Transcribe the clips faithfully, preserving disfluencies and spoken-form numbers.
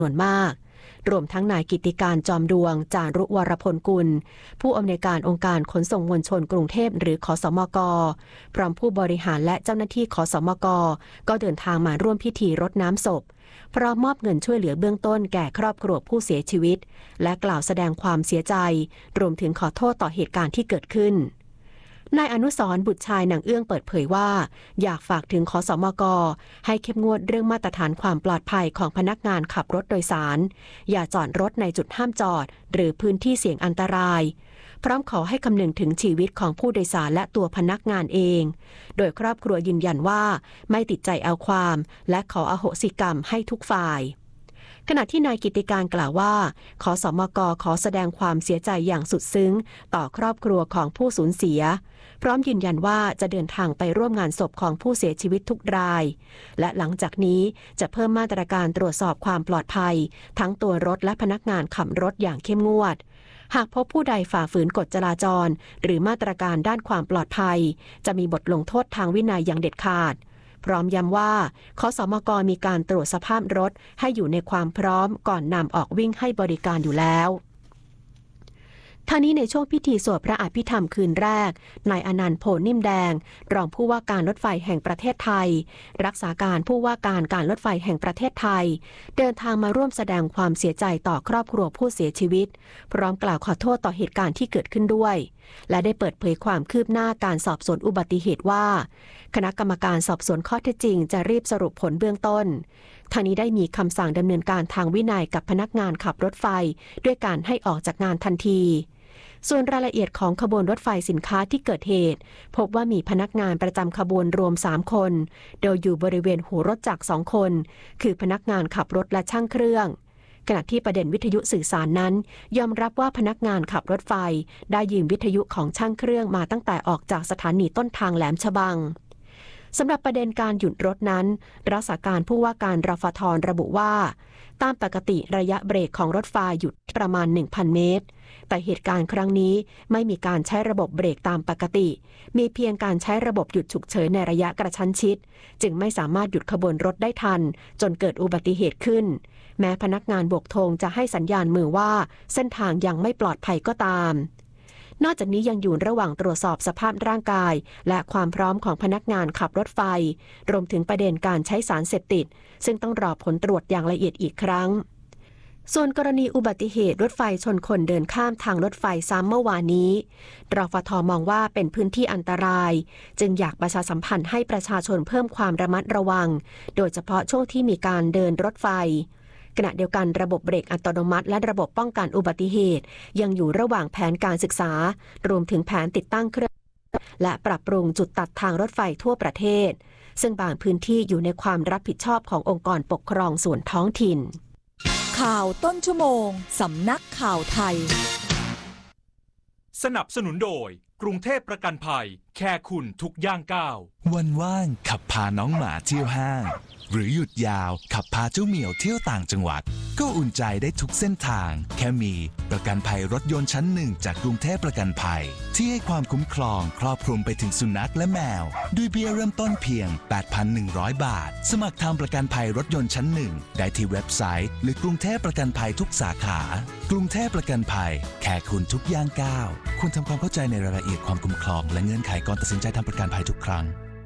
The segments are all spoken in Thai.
ำนวนมากรวมทั้งนายกิติการจอมดวงจารุวรพลกุลผู้อำนวยการองค์การขนส่งมวลชนกรุงเทพหรือขสมกพร้อมผู้บริหารและเจ้าหน้าที่ขสมกก็เดินทางมาร่วมพิธีรดน้ำศพพร้อมมอบเงินช่วยเหลือเบื้องต้นแก่ครอบครัวผู้เสียชีวิตและกล่าวแสดงความเสียใจรวมถึงขอโทษต่อเหตุการณ์ที่เกิดขึ้นนายอนุสรณ์บุตรชายนางเอื้องเปิดเผยว่าอยากฝากถึงขสมกให้เข้มงวดเรื่องมาตรฐานความปลอดภัยของพนักงานขับรถโดยสารอย่าจอดรถในจุดห้ามจอดหรือพื้นที่เสี่ยงอันตรายพร้อมขอให้คำนึงถึงชีวิตของผู้โดยสารและตัวพนักงานเองโดยครอบครัวยืนยันว่าไม่ติดใจเอาความและขออโหสิกรรมให้ทุกฝ่ายขณะที่นายกิติการกล่าวว่าขสมกขอแสดงความเสียใจอย่างสุดซึ้งต่อครอบครัวของผู้สูญเสียพร้อมยืนยันว่าจะเดินทางไปร่วมงานศพของผู้เสียชีวิตทุกรายและหลังจากนี้จะเพิ่มมาตรการตรวจสอบความปลอดภัยทั้งตัวรถและพนักงานขับรถอย่างเข้มงวดหากพบผู้ใดฝ่าฝืนกฎจราจรหรือมาตรการด้านความปลอดภัยจะมีบทลงโทษทางวินัยอย่างเด็ดขาดพร้อมย้ำว่าขสมกมีการตรวจสภาพรถให้อยู่ในความพร้อมก่อนนำออกวิ่งให้บริการอยู่แล้วท่านี้ในช่วงพิธีสวดพระอภิธรรมคืนแรกนายอนันต์โพนิ่มแดงรองผู้ว่าการรถไฟแห่งประเทศไทยรักษาการผู้ว่าการการรถไฟแห่งประเทศไทยเดินทางมาร่วมแสดงความเสียใจต่อครอบครัวผู้เสียชีวิตพร้อมกล่าวขอโทษต่อเหตุการณ์ที่เกิดขึ้นด้วยและได้เปิดเผยความคืบหน้าการสอบสวนอุบัติเหตุว่าคณะกรรมการสอบสวนข้อเท็จจริงจะรีบสรุปผลเบื้องต้นทางนี้ได้มีคำสั่งดำเนินการทางวินัยกับพนักงานขับรถไฟด้วยการให้ออกจากงานทันทีส่วนรายละเอียดของขบวนรถไฟสินค้าที่เกิดเหตุพบว่ามีพนักงานประจำขบวนรวมสามคนโดยอยู่บริเวณหูรถจักรสองคนคือพนักงานขับรถและช่างเครื่องขณะที่ประเด็นวิทยุสื่อสารนั้นยอมรับว่าพนักงานขับรถไฟได้ยืมวิทยุของช่างเครื่องมาตั้งแต่ออกจากสถานีต้นทางแหลมฉบังสำหรับประเด็นการหยุดรถนั้นรักษาการผู้ว่าการรฟท.ระบุว่าตามปกติระยะเบรกของรถไฟหยุดประมาณ หนึ่งพัน เมตรแต่เหตุการณ์ครั้งนี้ไม่มีการใช้ระบบเบรกตามปกติมีเพียงการใช้ระบบหยุดฉุกเฉินในระยะกระชั้นชิดจึงไม่สามารถหยุดขบวนรถได้ทันจนเกิดอุบัติเหตุขึ้นแม้พนักงานโบกธงจะให้สัญญาณมือว่าเส้นทางยังไม่ปลอดภัยก็ตามนอกจากนี้ยังอยู่ระหว่างตรวจสอบสภาพร่างกายและความพร้อมของพนักงานขับรถไฟรวมถึงประเด็นการใช้สารเสพติดซึ่งต้องรอผลตรวจอย่างละเอียดอีกครั้งส่วนกรณีอุบัติเหตุรถไฟชนคนเดินข้ามทางรถไฟซ้ำเมื่อวานนี้รฟท.มองว่าเป็นพื้นที่อันตรายจึงอยากประชาสัมพันธ์ให้ประชาชนเพิ่มความระมัดระวังโดยเฉพาะช่วงที่มีการเดินรถไฟขณะเดียวกันระบบเบรกอัตโนมัติและระบบป้องกันอุบัติเหตุยังอยู่ระหว่างแผนการศึกษารวมถึงแผนติดตั้งเครื่องและปรับปรุงจุดตัดทางรถไฟทั่วประเทศซึ่งบางพื้นที่อยู่ในความรับผิดชอบขององค์กรปกครองส่วนท้องถิ่นข่าวต้นชั่วโมงสำนักข่าวไทยสนับสนุนโดยกรุงเทพประกันภัยแค่คุณทุกย่างก้าววันว่างขับพาน้องหมาเที่ยวห้างหรือหยุดยาวขับพาเจ้าเหมียวเที่ยวต่างจังหวัดก็อุ่นใจได้ทุกเส้นทางแค่มีประกันภัยรถยนต์ชั้นหนึ่งจากกรุงเทพประกันภัยที่ให้ความคุ้มครองครอบคลุมไปถึงสุนัขและแมวด้วยเบี้ยเริ่มต้นเพียง แปดพันหนึ่งร้อย บาทสมัครทำประกันภัยรถยนต์ชั้นหนึ่งได้ที่เว็บไซต์หรือกรุงเทพประกันภัยทุกสาขากรุงเทพประกันภัยแค่คุณทุกย่างก้าวคุณทำความเข้าใจในรายละเอียดความคุ้มครองและเงื่อนไขก่อนตัดสินใจทำประกันภัยทุกครั้ง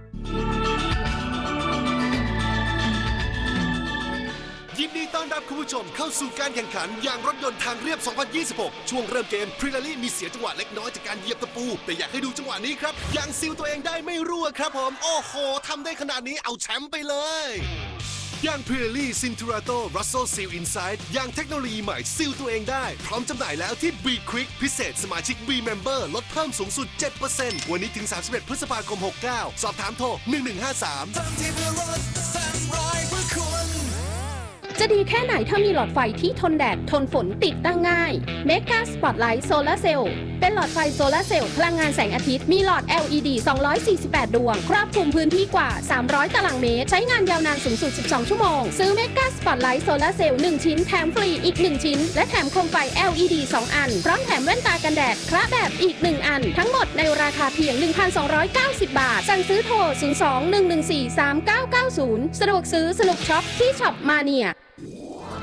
ยินดีต้อนรับคุณผู้ชมเข้าสู่การแข่งขันยางรถยนต์ทางเรียบ สองพันยี่สิบหก ช่วงเริ่มเกมพริลารี่มีเสียจังหวะเล็กน้อยจากการเหยียบตะปูแต่อยากให้ดูจังหวะนี้ครับยางซีลตัวเองได้ไม่รั่วครับผมโอ้โหทำได้ขนาดนี้เอาแชมป์ไปเลยยาง Pirelli Cinturato Russell Seal Inside ยางเทคโนโลยีใหม่ซีลตัวเองได้พร้อมจำหน่ายแล้วที่ B Quick พิเศษสมาชิก B Member ลดเพิ่มสูงสุด เจ็ดเปอร์เซ็นต์ วันนี้ถึงสามสิบเอ็ดพฤษภาคมหกเก้าสอบถามโทรหนึ่งหนึ่งห้าสามจะดีแค่ไหนถ้ามีหลอดไฟที่ทนแดดทนฝนติดตั้งง่าย Mega Spotlight Solar Cell เป็นหลอดไฟโซลาร์เซลล์พลังงานแสงอาทิตย์มีหลอด แอล อี ดี สองร้อยสี่สิบแปด ดวงครอบคลุมพื้นที่กว่าสามร้อยตารางเมตรใช้งานยาวนานสูงสุดสิบสองชั่วโมงซื้อ Mega Spotlight Solar Cell หนึ่งชิ้นแถมฟรีอีกหนึ่งชิ้นและแถมโคมไฟ แอล อี ดี สอง อันพร้อมแถมแว่นตากันแดดคละแบบอีกหนึ่งอันทั้งหมดในราคาเพียง หนึ่งพันสองร้อยเก้าสิบ บาทสั่งซื้อโทรศูนย์ สอง หนึ่ง หนึ่ง สี่ สาม เก้า เก้า ศูนย์สะดวกซื้อสนุกช็อปที่ช็อปมาเนีย